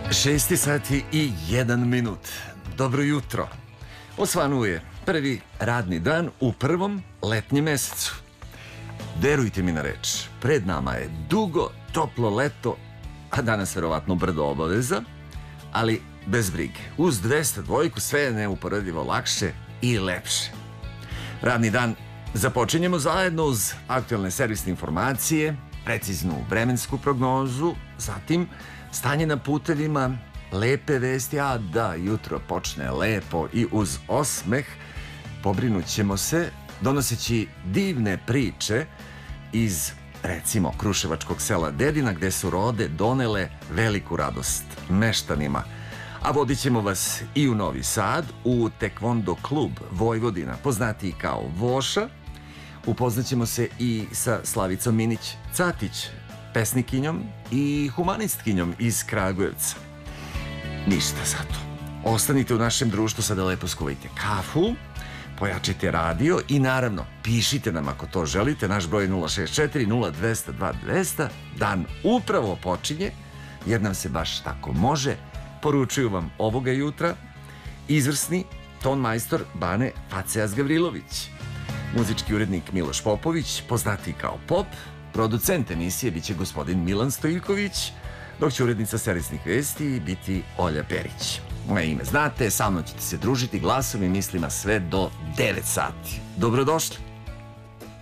6 sati i 1 minut. Dobro jutro. Osvanuje prvi radni dan u prvom letnjem mesecu. Verujte mi na reč, pred nama je dugo, toplo leto, a danas verovatno brdo obaveza, ali bez brige. Uz 202 sve je neuporedivo lakše i lepše. Radni dan započinjemo zajedno uz aktualne servisne informacije, preciznu vremensku prognozu, zatim stanje na putevima, lepe vesti, a da jutro počne lepo i uz osmeh, pobrinut ćemo se donoseći divne priče iz, recimo, kruševačkog sela Dedina, gde su rode donele veliku radost meštanima. A vodit ćemo vas i u Novi Sad, u Tekvondo klub Vojvodina, poznatiji kao Voša. Upoznaćemo se i sa Slavicom Minić-Catić, pesnikinjom i humanistkinjom iz Kragujevca. Ništa zato. Ostanite u našem društvu, sada lepo skuvajte kafu, pojačajte radio i naravno pišite nam ako to želite. Naš broj je 064 0200 2200. Dan upravo počinje jer nam se baš tako može. Poručuju vam ovoga jutra izvrsni ton majstor Bane Faceas Gavrilović, muzički urednik Miloš Popović, poznatiji kao Pop, producent emisije biće gospodin Milan Stojiljković, dok će urednica servisnih vesti biti Olja Perić. Moje ime znate, sa mnom ćete se družiti glasom i mislima sve do 9 sati. Dobrodošli!